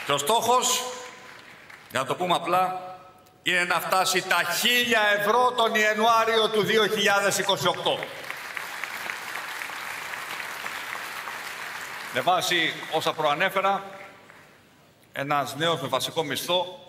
Και ο στόχος, για να το πούμε απλά, είναι να φτάσει τα 1.000 ευρώ τον Ιανουάριο του 2028. Με βάση όσα προανέφερα, ένας νέος με βασικό μισθό